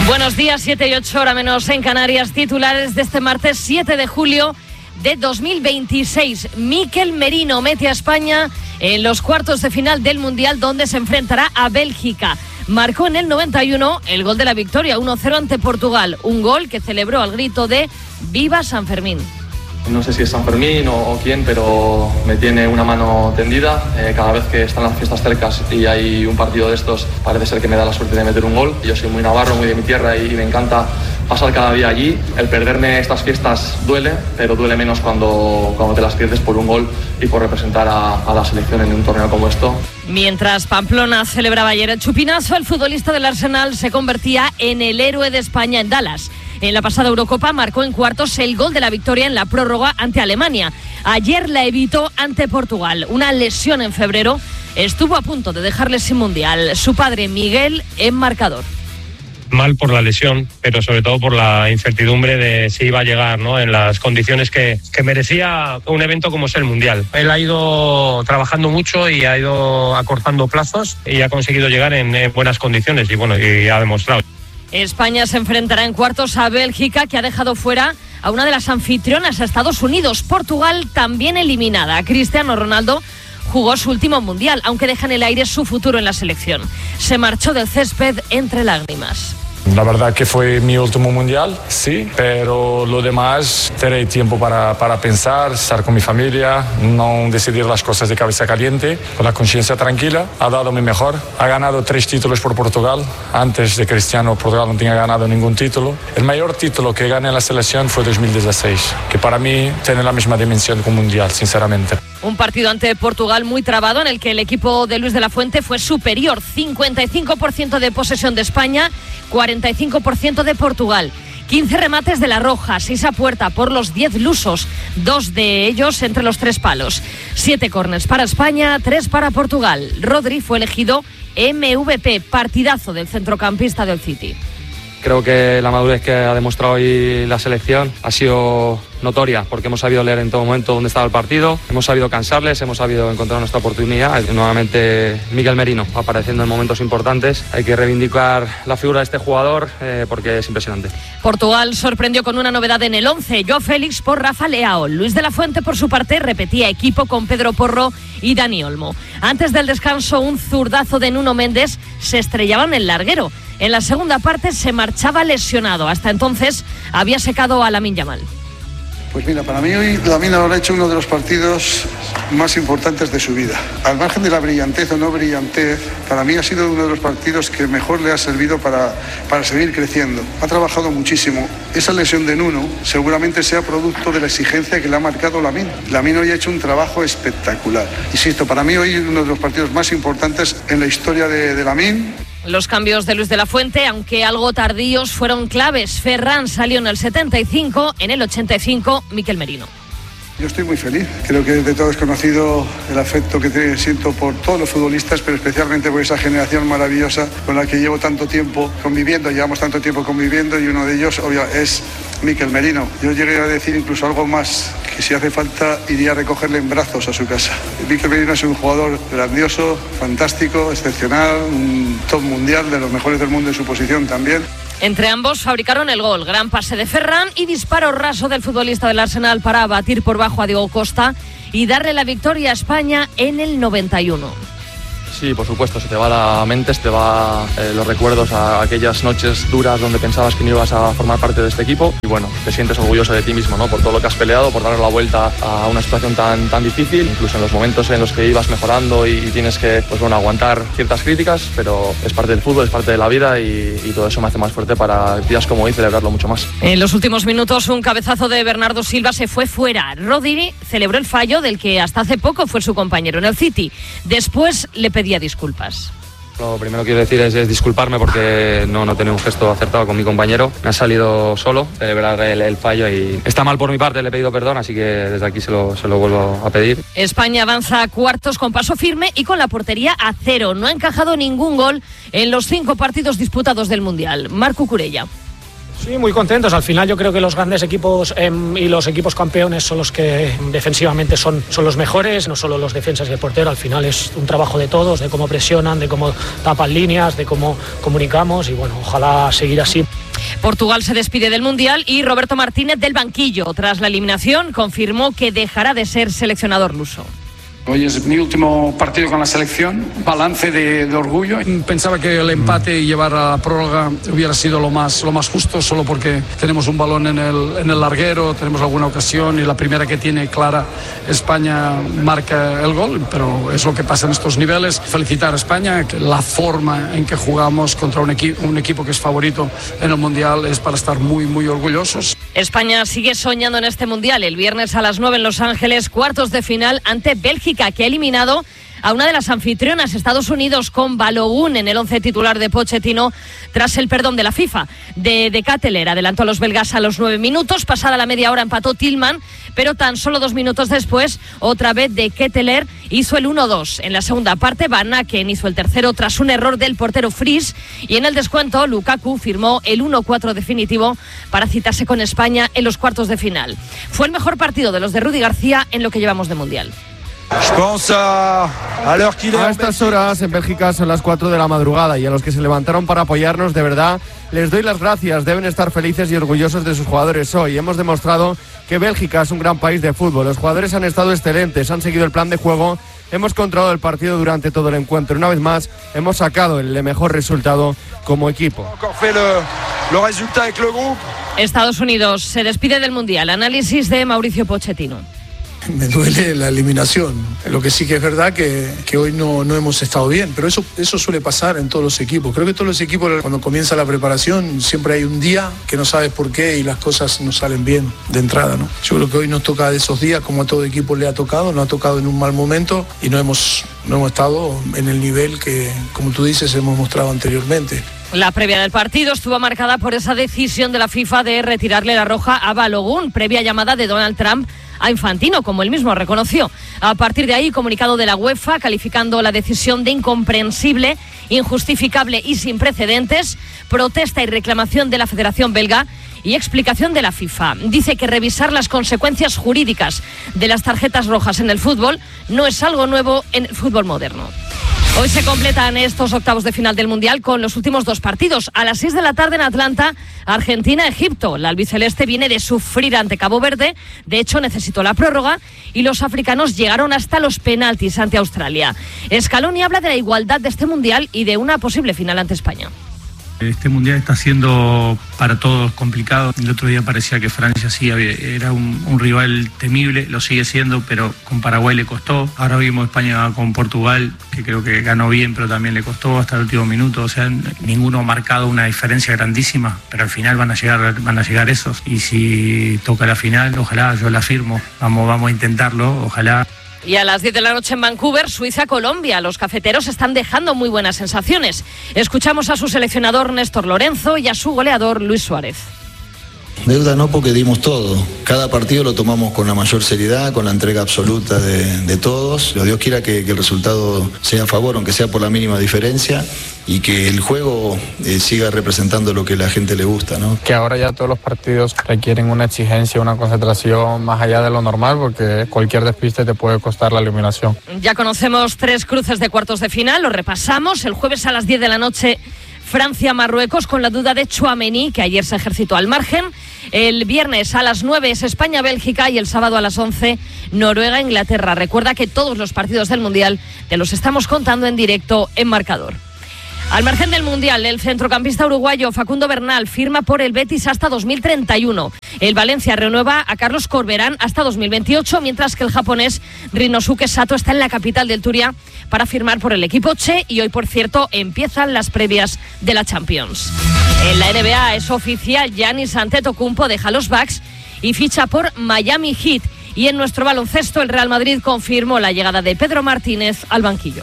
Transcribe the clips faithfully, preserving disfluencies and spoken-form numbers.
Buenos días, siete y ocho, hora menos en Canarias. Titulares de este martes siete de julio de dos mil veintiséis. Mikel Merino mete a España en los cuartos de final del Mundial, donde se enfrentará a Bélgica. Marcó en el noventa y uno el gol de la victoria, uno cero ante Portugal. Un gol que celebró al grito de ¡Viva San Fermín! No sé si es San Fermín o, o quién, pero me tiene una mano tendida. Eh, cada vez que están las fiestas cercas y hay un partido de estos, parece ser que me da la suerte de meter un gol. Yo soy muy navarro, muy de mi tierra y me encanta pasar cada día allí. El perderme estas fiestas duele, pero duele menos cuando, cuando te las pierdes por un gol y por representar a, a la selección en un torneo como esto. Mientras Pamplona celebraba ayer el chupinazo, el futbolista del Arsenal se convertía en el héroe de España en Dallas. En la pasada Eurocopa marcó en cuartos el gol de la victoria en la prórroga ante Alemania. Ayer la evitó ante Portugal. Una lesión en febrero estuvo a punto de dejarle sin mundial. Su padre Miguel es marcador. Mal por la lesión, pero sobre todo por la incertidumbre de si iba a llegar, ¿no?, en las condiciones que, que merecía un evento como es el Mundial. Él ha ido trabajando mucho y ha ido acortando plazos y ha conseguido llegar en, en buenas condiciones y bueno, y ha demostrado. España se enfrentará en cuartos a Bélgica, que ha dejado fuera a una de las anfitrionas, a Estados Unidos. Portugal también eliminada. Cristiano Ronaldo jugó su último mundial, aunque deja en el aire su futuro en la selección. Se marchó del césped entre lágrimas. La verdad que fue mi último mundial, sí, pero lo demás tendré tiempo para, para pensar, estar con mi familia, no decidir las cosas de cabeza caliente, con la conciencia tranquila. Ha dado mi mejor, ha ganado tres títulos por Portugal. Antes de Cristiano, Portugal no tenía ganado ningún título. El mayor título que gané en la selección fue dos mil dieciséis, que para mí tiene la misma dimensión que un mundial, sinceramente. Un partido ante Portugal muy trabado, en el que el equipo de Luis de la Fuente fue superior. cincuenta y cinco por ciento de posesión de España, cuarenta y cinco por ciento de Portugal. quince remates de La Roja, seis a puerta por los diez lusos, dos de ellos entre los tres palos. siete córners para España, tres para Portugal. Rodri fue elegido M V P, partidazo del centrocampista del City. Creo que la madurez que ha demostrado hoy la selección ha sido notoria, porque hemos sabido leer en todo momento dónde estaba el partido, hemos sabido cansarles, hemos sabido encontrar nuestra oportunidad. Nuevamente Mikel Merino apareciendo en momentos importantes. Hay que reivindicar la figura de este jugador eh, porque es impresionante. Portugal sorprendió con una novedad en el once. Joao Félix por Rafa Leao. Luis de la Fuente, por su parte, repetía equipo con Pedro Porro y Dani Olmo. Antes del descanso, un zurdazo de Nuno Méndez se estrellaba en el larguero. En la segunda parte se marchaba lesionado. Hasta entonces había secado a Lamine Yamal. Pues mira, para mí hoy Lamine ha hecho uno de los partidos más importantes de su vida. Al margen de la brillantez o no brillantez, para mí ha sido uno de los partidos que mejor le ha servido para, para seguir creciendo. Ha trabajado muchísimo. Esa lesión de Nuno seguramente sea producto de la exigencia que le ha marcado Lamine. Lamine hoy ha hecho un trabajo espectacular. Insisto, para mí hoy uno de los partidos más importantes en la historia de, de Lamine. Los cambios de Luis de la Fuente, aunque algo tardíos, fueron claves. Ferran salió en el setenta y cinco, en el ochenta y cinco, Mikel Merino. Yo estoy muy feliz. Creo que de todo es conocido el afecto que te siento por todos los futbolistas, pero especialmente por esa generación maravillosa con la que llevo tanto tiempo conviviendo, llevamos tanto tiempo conviviendo, y uno de ellos, obvio, es Mikel Merino. Yo llegué a decir incluso algo más, que si hace falta iría a recogerle en brazos a su casa. Mikel Merino es un jugador grandioso, fantástico, excepcional, un top mundial, de los mejores del mundo en su posición también. Entre ambos fabricaron el gol. Gran pase de Ferran y disparo raso del futbolista del Arsenal para batir por bajo a Diego Costa y darle la victoria a España en el noventa y uno. Sí, por supuesto, se te va la mente, se te va eh, los recuerdos a aquellas noches duras donde pensabas que no ibas a formar parte de este equipo, y bueno, te sientes orgulloso de ti mismo, ¿no?, por todo lo que has peleado, por darle la vuelta a una situación tan, tan difícil, incluso en los momentos en los que ibas mejorando y, y tienes que, pues bueno, aguantar ciertas críticas, pero es parte del fútbol, es parte de la vida, y, y todo eso me hace más fuerte para días como hoy celebrarlo mucho más. En los últimos minutos, un cabezazo de Bernardo Silva se fue fuera. Rodri celebró el fallo del que hasta hace poco fue su compañero en el City. Después le pedía disculpas. Lo primero que quiero decir es, es disculparme porque no, no he tenido un gesto acertado con mi compañero. Me ha salido solo celebrar el, el fallo y está mal por mi parte, le he pedido perdón, así que desde aquí se lo, se lo vuelvo a pedir. España avanza a cuartos con paso firme y con la portería a cero. No ha encajado ningún gol en los cinco partidos disputados del Mundial. Marc Cucurella. Sí, muy contentos. Al final yo creo que los grandes equipos eh, y los equipos campeones son los que defensivamente son, son los mejores, no solo los defensas y el portero. Al final es un trabajo de todos, de cómo presionan, de cómo tapan líneas, de cómo comunicamos y bueno, ojalá seguir así. Portugal se despide del Mundial y Roberto Martínez del banquillo. Tras la eliminación confirmó que dejará de ser seleccionador luso. Hoy es mi último partido con la selección, balance de, de orgullo. Pensaba que el empate y llevar a la prórroga hubiera sido lo más, lo más justo, solo porque tenemos un balón en el, en el larguero, tenemos alguna ocasión y la primera que tiene clara España marca el gol, pero es lo que pasa en estos niveles. Felicitar a España, que la forma en que jugamos contra un, equi- un equipo que es favorito en el Mundial es para estar muy, muy orgullosos. España sigue soñando en este Mundial. El viernes a las nueve en Los Ángeles, cuartos de final ante Bélgica, que ha eliminado a una de las anfitrionas, Estados Unidos, con Balogun en el once titular de Pochettino tras el perdón de la FIFA. De, de Ketteler adelantó a los belgas a los nueve minutos, pasada la media hora empató Tillman, pero tan solo dos minutos después, otra vez de Ketteler hizo el uno dos. En la segunda parte, Van Aken hizo el tercero tras un error del portero Fries y en el descuento, Lukaku firmó el uno cuatro definitivo para citarse con España en los cuartos de final. Fue el mejor partido de los de Rudi García en lo que llevamos de Mundial. A estas horas en Bélgica son las cuatro de la madrugada y a los que se levantaron para apoyarnos, de verdad, les doy las gracias. Deben estar felices y orgullosos de sus jugadores hoy. Hemos demostrado que Bélgica es un gran país de fútbol. Los jugadores han estado excelentes, han seguido el plan de juego, hemos controlado el partido durante todo el encuentro. Una vez más, hemos sacado el mejor resultado como equipo. Estados Unidos se despide del Mundial. Análisis de Mauricio Pochettino. Me duele la eliminación. Lo que sí que es verdad que, que hoy no, no hemos estado bien, pero eso, eso suele pasar en todos los equipos. Creo que todos los equipos, cuando comienza la preparación, siempre hay un día que no sabes por qué y las cosas no salen bien de entrada, ¿no? Yo creo que hoy nos toca de esos días, como a todo equipo le ha tocado, nos ha tocado en un mal momento y no hemos, no hemos estado en el nivel que, como tú dices, hemos mostrado anteriormente. La previa del partido estuvo marcada por esa decisión de la FIFA de retirarle la roja a Balogun, previa llamada de Donald Trump a Infantino, como él mismo reconoció. A partir de ahí, comunicado de la UEFA calificando la decisión de incomprensible, injustificable y sin precedentes, protesta y reclamación de la Federación Belga y explicación de la FIFA. Dice que revisar las consecuencias jurídicas de las tarjetas rojas en el fútbol no es algo nuevo en el fútbol moderno. Hoy se completan estos octavos de final del Mundial con los últimos dos partidos. A las seis de la tarde en Atlanta, Argentina-Egipto. La albiceleste viene de sufrir ante Cabo Verde. De hecho, necesitó la prórroga y los africanos llegaron hasta los penaltis ante Australia. Scaloni habla de la igualdad de este Mundial y de una posible final ante España. Este mundial está siendo para todos complicado. El otro día parecía que Francia sí era un, un rival temible, lo sigue siendo, pero con Paraguay le costó. Ahora vimos España con Portugal, que creo que ganó bien, pero también le costó hasta el último minuto. O sea, ninguno ha marcado una diferencia grandísima, pero al final van a llegar, van a llegar esos. Y si toca la final, ojalá, yo la firmo. Vamos, vamos a intentarlo, ojalá. Y a las diez de la noche en Vancouver, Suiza-Colombia. Los cafeteros están dejando muy buenas sensaciones. Escuchamos a su seleccionador Néstor Lorenzo y a su goleador Luis Suárez. Deuda no, porque dimos todo. Cada partido lo tomamos con la mayor seriedad, con la entrega absoluta de, de todos. Dios quiera que, que el resultado sea a favor, aunque sea por la mínima diferencia, y que el juego eh, siga representando lo que a la gente le gusta, ¿no? Que ahora ya todos los partidos requieren una exigencia, una concentración más allá de lo normal, porque cualquier despiste te puede costar la eliminación. Ya conocemos tres cruces de cuartos de final, los repasamos. El jueves a las diez de la noche, Francia-Marruecos, con la duda de Tchouaméni, que ayer se ejercitó al margen. El viernes a las nueve es España-Bélgica y el sábado a las once Noruega-Inglaterra. Recuerda que todos los partidos del Mundial te los estamos contando en directo en Marcador. Al margen del Mundial, el centrocampista uruguayo Facundo Bernal firma por el Betis hasta dos mil treinta y uno. El Valencia renueva a Carlos Corberán hasta dos mil veintiocho, mientras que el japonés Rinosuke Sato está en la capital del Turia para firmar por el equipo Che, y hoy, por cierto, empiezan las previas de la Champions. En la N B A es oficial, Giannis Antetokounmpo deja los Bucks y ficha por Miami Heat. Y en nuestro baloncesto, el Real Madrid confirmó la llegada de Pedro Martínez al banquillo.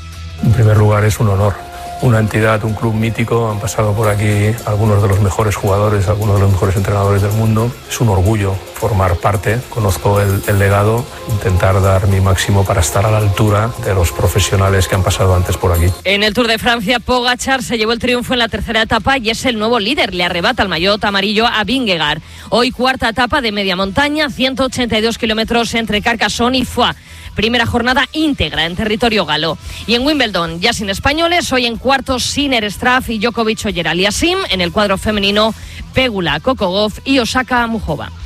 En primer lugar, es un honor. Una entidad, un club mítico, han pasado por aquí algunos de los mejores jugadores, algunos de los mejores entrenadores del mundo. Es un orgullo formar parte, conozco el, el legado, intentar dar mi máximo para estar a la altura de los profesionales que han pasado antes por aquí. En el Tour de Francia, Pogačar se llevó el triunfo en la tercera etapa y es el nuevo líder. Le arrebata el maillot amarillo a Vingegaard. Hoy cuarta etapa de media montaña, ciento ochenta y dos kilómetros entre Carcassonne y Foix. Primera jornada íntegra en territorio galo. Y en Wimbledon, ya sin españoles, hoy en cuartos Sinner, Struff y Djokovic Oyer Aliasim. En el cuadro femenino, Pegula, Coco Gauff y Osaka Mujova.